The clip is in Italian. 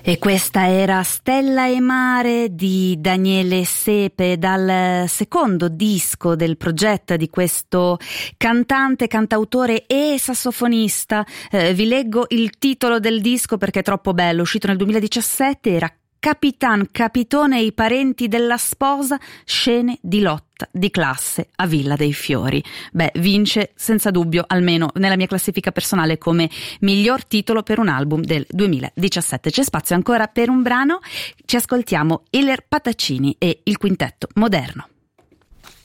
E questa era Stella e Mare di Daniele Sepe, dal secondo disco del progetto di questo cantante, cantautore e sassofonista. Vi leggo il titolo del disco perché è troppo bello, uscito nel 2017, era Capitone e i parenti della sposa, scene di lotta di classe a Villa dei Fiori. Beh, vince senza dubbio, almeno nella mia classifica personale, come miglior titolo per un album del 2017. C'è spazio ancora per un brano, ci ascoltiamo Iler Pataccini e il Quintetto Moderno.